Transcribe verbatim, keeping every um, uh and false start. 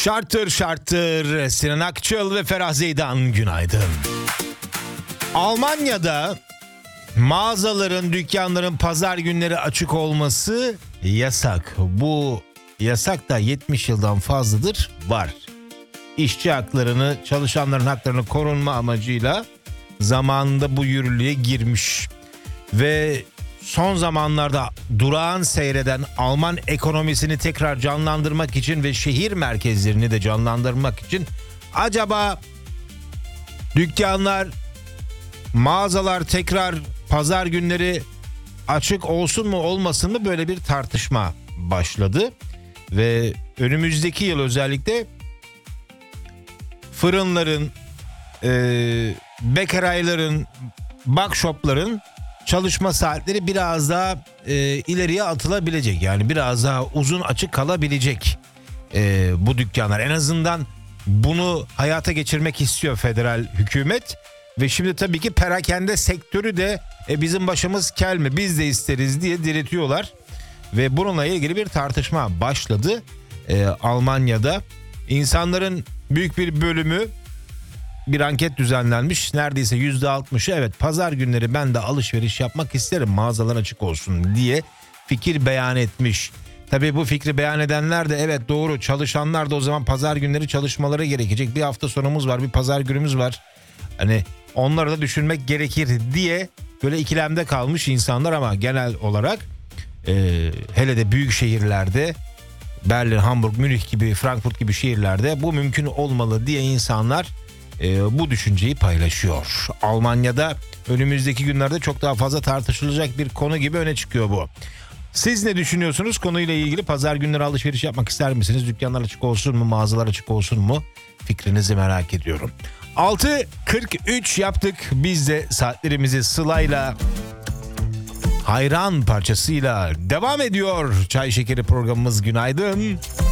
Şarttır şarttır Sinan Akçıl ve Ferah Zeydan günaydın. Almanya'da mağazaların, dükkanların pazar günleri açık olması yasak. Bu yasak da yetmiş yıldan fazladır var. İşçi haklarını, çalışanların haklarını korunma amacıyla zamanında bu yürürlüğe girmiş. Ve son zamanlarda durağan seyreden Alman ekonomisini tekrar canlandırmak için ve şehir merkezlerini de canlandırmak için acaba dükkanlar, mağazalar tekrar pazar günleri açık olsun mu olmasın mı, böyle bir tartışma başladı. Ve önümüzdeki yıl özellikle fırınların, e, bekarayların, bakşopların çalışma saatleri biraz daha e, ileriye atılabilecek. Yani biraz daha uzun açık kalabilecek e, bu dükkanlar. En azından bunu hayata geçirmek istiyor federal hükümet. Ve şimdi tabii ki perakende sektörü de e, bizim başımız kel mi, biz de isteriz diye diretiyorlar. Ve bununla ilgili bir tartışma başladı e, Almanya'da. İnsanların büyük bir bölümü, bir anket düzenlenmiş, neredeyse yüzde altmışı evet pazar günleri ben de alışveriş yapmak isterim, mağazalar açık olsun diye fikir beyan etmiş. Tabii bu fikri beyan edenler de evet doğru, çalışanlar da o zaman pazar günleri çalışmaları gerekecek. Bir hafta sonumuz var, bir pazar günümüz var. Hani onları da düşünmek gerekir diye böyle ikilemde kalmış insanlar, ama genel olarak e, hele de büyük şehirlerde, Berlin, Hamburg, Münih gibi, Frankfurt gibi şehirlerde bu mümkün olmalı diye insanlar e, bu düşünceyi paylaşıyor. Almanya'da önümüzdeki günlerde çok daha fazla tartışılacak bir konu gibi öne çıkıyor bu. Siz ne düşünüyorsunuz konuyla ilgili? Pazar günleri alışveriş yapmak ister misiniz? Dükkanlar açık olsun mu? Mağazalar açık olsun mu? Fikrinizi merak ediyorum. altı kırk üç yaptık. Biz de saatlerimizi Sıla'yla, Hayran parçasıyla devam ediyor. Çay Şekeri programımız, günaydın.